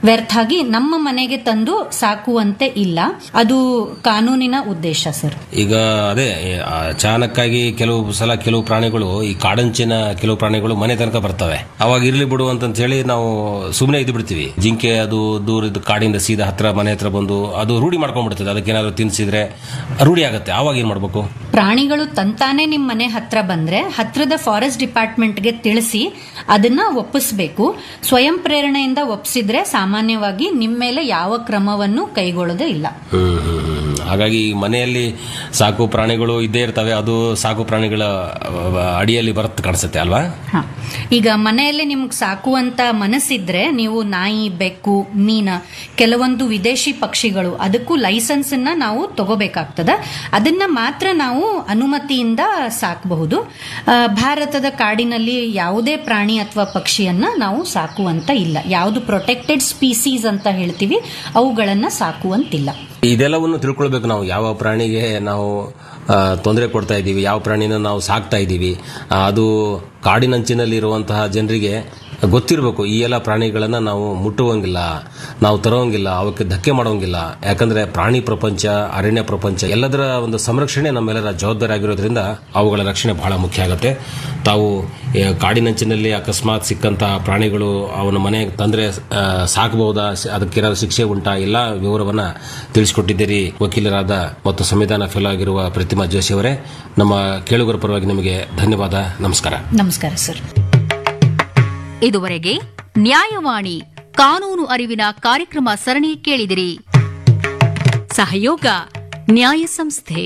ವ್ಯರ್ಥ ಆಗಿ ನಮ್ಮ ಮನೆಗೆ ತಂದು ಸಾಕುವಂತೆ ಇಲ್ಲ. ಅದು ಕಾನೂನಿನ ಉದ್ದೇಶ ಸರ್. ಈಗ ಅದೇ ಅಚಾನಕ್ಕಾಗಿ ಕೆಲವು ಪ್ರಾಣಿಗಳು, ಈ ಕಾಡಂಚಿನ ಕೆಲವು ಪ್ರಾಣಿಗಳು ಮನೆ ತನಕ ಬರ್ತವೆ. ಅವಾಗ ಇರ್ಲಿ ಬಿಡು ಅಂತ ಹೇಳಿ ನಾವು ಸುಮ್ಮನೆ ಇದ್ದು ಬಿಡ್ತೀವಿ. ಜಿಂಕೆ ಅದು ದೂರದ ಕಾಡಿಂದ ಸೀದಾ ಮನೆ ಹತ್ರ ಬಂದು ಅದು ರೂಢಿ ಮಾಡ್ಕೊಂಡ್ಬಿಡ್ತದೆ. ಅದಕ್ಕೇನಾದ್ರು ತಿನ್ಸಿದ್ರೆ ರೂಢಿ ಆಗುತ್ತೆ. ಅವಾಗ ಏನ್ ಮಾಡ್ಬೇಕು? ಪ್ರಾಣಿಗಳು ತಂತಾನೆ ನಿಮ್ ಮನೆ ಹತ್ರ ಬಂದ್ರೆ ಹತ್ರದ ಫಾರೆಸ್ಟ್ ಡಿಪಾರ್ಟ್ಮೆಂಟ್ಗೆ ತಿಳಿಸಿ ಅದನ್ನ ಒಪ್ಪಿಸಬೇಕು. ಸ್ವಯಂ ಪ್ರೇರಣೆಯಿಂದ ಒಪ್ಪಿಸಿದ್ರೆ ಸಾಮಾನ್ಯವಾಗಿ ನಿಮ್ಮ ಮೇಲೆ ಯಾವ ಕ್ರಮವನ್ನು ಕೈಗೊಳ್ಳೋದೇ ಇಲ್ಲ. ಹಾಗಾಗಿ ಮನೆಯಲ್ಲಿ ಸಾಕು ಪ್ರಾಣಿಗಳು ಇದ್ದೇ ಇರ್ತವೆ. ಅದು ಸಾಕು ಪ್ರಾಣಿಗಳ ಅಡಿಯಲ್ಲಿ ಬರುತ್ತೆ ಕಾಣಿಸುತ್ತೆ ಅಲ್ವಾ? ಈಗ ಮನೆಯಲ್ಲಿ ನಿಮ್ಗೆ ಸಾಕುವಂತ ಮನಸ್ಸಿದ್ರೆ ನೀವು ನಾಯಿ, ಬೆಕ್ಕು, ಮೀನ, ಕೆಲವೊಂದು ವಿದೇಶಿ ಪಕ್ಷಿಗಳು, ಅದಕ್ಕೂ ಲೈಸೆನ್ಸ್ ಅನ್ನ ನಾವು ತಗೋಬೇಕಾಗ್ತದ. ಅದನ್ನ ಮಾತ್ರ ನಾವು ಅನುಮತಿಯಿಂದ ಸಾಕಬಹುದು. ಭಾರತದ ಕಾಡಿನಲ್ಲಿ ಯಾವುದೇ ಪ್ರಾಣಿ ಅಥವಾ ಪಕ್ಷಿಯನ್ನ ನಾವು ಸಾಕುವಂತ ಇಲ್ಲ. ಯಾವುದು ಪ್ರೊಟೆಕ್ಟೆಡ್ ಸ್ಪೀಸೀಸ್ ಅಂತ ಹೇಳ್ತೀವಿ ಅವುಗಳನ್ನ ಸಾಕುವಂತಿಲ್ಲ. ಇದೆಲ್ಲವನ್ನು ತಿಳ್ಕೊಳ್ಬೇಕು ನಾವು. ಯಾವ ಪ್ರಾಣಿಗೆ ನಾವು ತೊಂದರೆ ಕೊಡ್ತಾ ಇದ್ದೀವಿ, ಯಾವ ಪ್ರಾಣಿನ ನಾವು ಸಾಕ್ತಾ ಇದ್ದೀವಿ, ಅದು ಕಾಡಿನಂಚಿನಲ್ಲಿರುವಂತಹ ಜನರಿಗೆ ಗೊತ್ತಿರಬೇಕು. ಈ ಎಲ್ಲ ಪ್ರಾಣಿಗಳನ್ನ ನಾವು ಮುಟ್ಟುವಂಗಿಲ್ಲ, ನಾವು ತರೋಂಗಿಲ್ಲ, ಅವಕ್ಕೆ ಧಕ್ಕೆ ಮಾಡೋಂಗಿಲ್ಲ. ಯಾಕಂದ್ರೆ ಪ್ರಾಣಿ ಪ್ರಪಂಚ, ಅರಣ್ಯ ಪ್ರಪಂಚ ಎಲ್ಲದರ ಒಂದು ಸಂರಕ್ಷಣೆ ನಮ್ಮೆಲ್ಲರ ಜವಾಬ್ದಾರಿ ಆಗಿರೋದ್ರಿಂದ ಅವುಗಳ ರಕ್ಷಣೆ ಬಹಳ ಮುಖ್ಯ ಆಗುತ್ತೆ. ತಾವು ಕಾಡಿನಂಚಿನಲ್ಲಿ ಅಕಸ್ಮಾತ್ ಸಿಕ್ಕಂತಹ ಪ್ರಾಣಿಗಳು ಅವನ ಮನೆಗೆ ತಂದ್ರೆ ಸಾಕಬಹುದಾ, ಅದಕ್ಕೇನಾದ್ರು ಶಿಕ್ಷೆ ಉಂಟಾ, ಎಲ್ಲ ವಿವರವನ್ನ ತಿಳಿಸಿಕೊಟ್ಟಿದ್ದೀರಿ ವಕೀಲರಾದ ಮತ್ತು ಸಂವಿಧಾನ ಫೆಲೋ ಆಗಿರುವ ಪ್ರತಿಮಾ ಜೋಶಿ ಅವರೇ. ನಮ್ಮ ಕೇಳುಗರ ಪರವಾಗಿ ನಿಮಗೆ ಧನ್ಯವಾದ. ನಮಸ್ಕಾರ. ನಮಸ್ಕಾರ ಸರ್. ಇದುವರೆಗೆ ನ್ಯಾಯವಾಣಿ ಕಾನೂನು ಅರಿವಿನ ಕಾರ್ಯಕ್ರಮ ಸರಣಿ ಕೇಳಿದಿರಿ. ಸಹಯೋಗ ನ್ಯಾಯ ಸಂಸ್ಥೆ.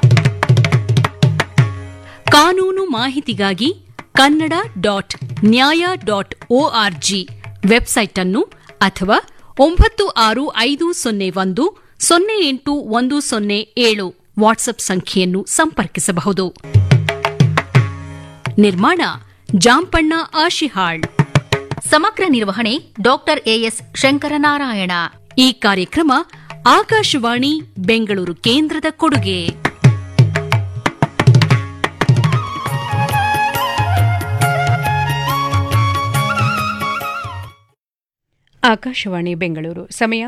ಕಾನೂನು ಮಾಹಿತಿಗಾಗಿ kannada.nya.org ವೆಬ್ಸೈಟ್ ಅನ್ನು ಅಥವಾ 9650108107 ವಾಟ್ಸ್ಆಪ್ ಸಂಖ್ಯೆಯನ್ನು ಸಂಪರ್ಕಿಸಬಹುದು. ನಿರ್ಮಾಣ ಜಾಂಪಣ್ಣ ಆಶಿಹಾಳ್. ಸಮಗ್ರ ನಿರ್ವಹಣೆ ಡಾಕ್ಟರ್ ಎಎಸ್ ಶಂಕರನಾರಾಯಣ. ಈ ಕಾರ್ಯಕ್ರಮ ಆಕಾಶವಾಣಿ ಬೆಂಗಳೂರು ಕೇಂದ್ರದ ಕೊಡುಗೆ. ಆಕಾಶವಾಣಿ ಬೆಂಗಳೂರು. ಸಮಯ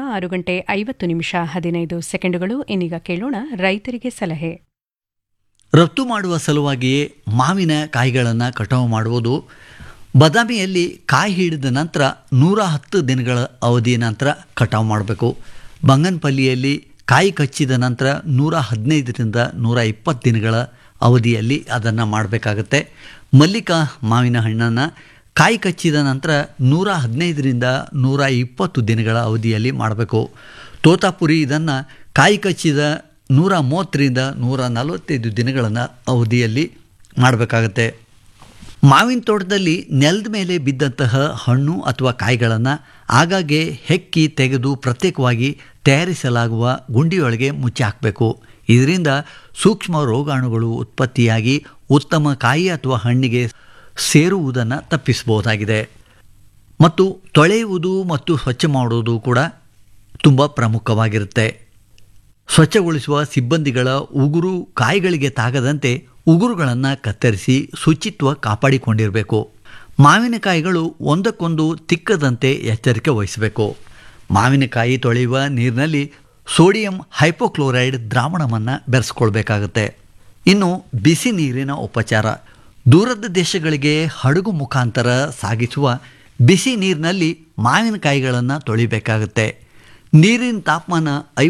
6:50 ಇನ್ನೀಗ ಕೇಳೋಣ ರೈತರಿಗೆ ಸಲಹೆ. ರಫ್ತು ಮಾಡುವ ಸಲುವಾಗಿಯೇ ಮಾವಿನ ಕಾಯಿಗಳನ್ನು ಕಟಾವು ಮಾಡುವುದು. ಬಾದಾಮಿಯಲ್ಲಿ ಕಾಯಿ ಹಿಡಿದ ನಂತರ 110 ದಿನಗಳ ಅವಧಿಯ ನಂತರ ಕಟಾವು ಮಾಡಬೇಕು. ಬಂಗನಪಲ್ಲಿಯಲ್ಲಿ ಕಾಯಿ ಕಚ್ಚಿದ ನಂತರ 115ರಿಂದ 120 ದಿನಗಳ ಅವಧಿಯಲ್ಲಿ ಅದನ್ನು ಮಾಡಬೇಕಾಗತ್ತೆ. ಮಲ್ಲಿಕಾ ಮಾವಿನ ಹಣ್ಣನ್ನು ಕಾಯಿ ಕಚ್ಚಿದ ನಂತರ 115ರಿಂದ 120 ದಿನಗಳ ಅವಧಿಯಲ್ಲಿ ಮಾಡಬೇಕು. ತೋತಾಪುರಿ ಇದನ್ನು ಕಾಯಿ ಕಚ್ಚಿದ 130ರಿಂದ 145 ದಿನಗಳನ್ನು ಅವಧಿಯಲ್ಲಿ ಮಾಡಬೇಕಾಗತ್ತೆ. ಮಾವಿನ ತೋಟದಲ್ಲಿ ನೆಲದ ಮೇಲೆ ಬಿದ್ದಂತಹ ಹಣ್ಣು ಅಥವಾ ಕಾಯಿಗಳನ್ನು ಆಗಾಗ್ಗೆ ಹೆಕ್ಕಿ ತೆಗೆದು ಪ್ರತ್ಯೇಕವಾಗಿ ತಯಾರಿಸಲಾಗುವ ಗುಂಡಿಯೊಳಗೆ ಮುಚ್ಚಿ ಹಾಕಬೇಕು. ಇದರಿಂದ ಸೂಕ್ಷ್ಮ ರೋಗಾಣುಗಳು ಉತ್ಪತ್ತಿಯಾಗಿ ಉತ್ತಮ ಕಾಯಿ ಅಥವಾ ಹಣ್ಣಿಗೆ ಸೇರುವುದನ್ನು ತಪ್ಪಿಸಬಹುದಾಗಿದೆ. ಮತ್ತು ತೊಳೆಯುವುದು ಮತ್ತು ಸ್ವಚ್ಛ ಮಾಡುವುದು ಕೂಡ ತುಂಬ ಪ್ರಮುಖವಾಗಿರುತ್ತೆ. ಸ್ವಚ್ಛಗೊಳಿಸುವ ಸಿಬ್ಬಂದಿಗಳ ಉಗುರು ಕಾಯಿಗಳಿಗೆ ತಾಗದಂತೆ ಉಗುರುಗಳನ್ನು ಕತ್ತರಿಸಿ ಶುಚಿತ್ವ ಕಾಪಾಡಿಕೊಂಡಿರಬೇಕು. ಮಾವಿನಕಾಯಿಗಳು ಒಂದಕ್ಕೊಂದು ತಿಕ್ಕದಂತೆ ಎಚ್ಚರಿಕೆ ವಹಿಸಬೇಕು. ಮಾವಿನಕಾಯಿ ತೊಳೆಯುವ ನೀರಿನಲ್ಲಿ ಸೋಡಿಯಂ ಹೈಪೋಕ್ಲೋರೈಡ್ ದ್ರಾವಣವನ್ನು ಬೆರೆಸ್ಕೊಳ್ಬೇಕಾಗತ್ತೆ. ಇನ್ನು ಬಿಸಿ ನೀರಿನ ಉಪಚಾರ. ದೂರದ ದೇಶಗಳಿಗೆ ಹಡಗು ಮುಖಾಂತರ ಸಾಗಿಸುವ ಬಿಸಿ ನೀರಿನಲ್ಲಿ ಮಾವಿನಕಾಯಿಗಳನ್ನು ತೊಳಿಬೇಕಾಗುತ್ತೆ. ನೀರಿನ ತಾಪಮಾನ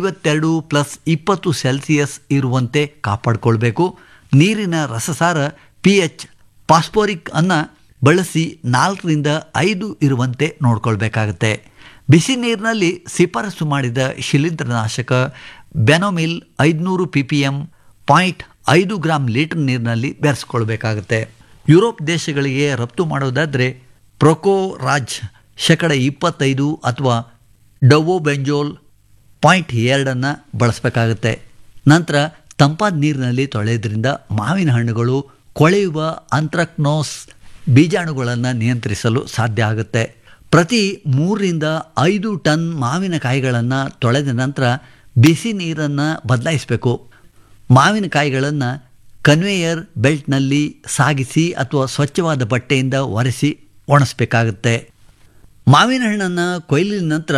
52+20 ಸೆಲ್ಸಿಯಸ್ ಇರುವಂತೆ ಕಾಪಾಡಿಕೊಳ್ಬೇಕು. ನೀರಿನ ರಸಸಾರ pH ಫಾಸ್ಫೋರಿಕ್ ಅನ್ನು ಬಳಸಿ 4ರಿಂದ 5 ಇರುವಂತೆ ನೋಡ್ಕೊಳ್ಬೇಕಾಗತ್ತೆ. ಬಿಸಿ ನೀರಿನಲ್ಲಿ ಶಿಫಾರಸು ಮಾಡಿದ ಶಿಲೀಂಧ್ರನಾಶಕ ಬೆನೋಮಿಲ್ 500 ppm 0.5 ಗ್ರಾಂ ಲೀಟರ್ ನೀರಿನಲ್ಲಿ ಬೆರೆಸ್ಕೊಳ್ಬೇಕಾಗತ್ತೆ. ಯುರೋಪ್ ದೇಶಗಳಿಗೆ ರಫ್ತು ಮಾಡೋದಾದರೆ ಪ್ರೊಕೋರಾಜ್ 25% ಅಥವಾ ಡವೋಬೆಂಜೋಲ್ 0.2 ಬಳಸಬೇಕಾಗುತ್ತೆ. ನಂತರ ತಂಪಾದ ನೀರಿನಲ್ಲಿ ತೊಳೆಯೋದ್ರಿಂದ ಮಾವಿನ ಹಣ್ಣುಗಳು ಕೊಳೆಯುವ ಅಂತ್ರಾಕ್ನೋಸ್ ಬೀಜಾಣುಗಳನ್ನು ನಿಯಂತ್ರಿಸಲು ಸಾಧ್ಯ ಆಗುತ್ತೆ. ಪ್ರತಿ 3ರಿಂದ 5 ಟನ್ ಮಾವಿನಕಾಯಿಗಳನ್ನು ತೊಳೆದ ನಂತರ ಬಿಸಿ ನೀರನ್ನು ಬದಲಾಯಿಸಬೇಕು. ಮಾವಿನಕಾಯಿಗಳನ್ನು ಕನ್ವೇಯರ್ ಬೆಲ್ಟ್ನಲ್ಲಿ ಸಾಗಿಸಿ ಅಥವಾ ಸ್ವಚ್ಛವಾದ ಬಟ್ಟೆಯಿಂದ ಒರೆಸಿ ಒಣಗಿಸಬೇಕಾಗುತ್ತೆ. ಮಾವಿನ ಹಣ್ಣನ್ನು ಕೊಯ್ಲಿನ ನಂತರ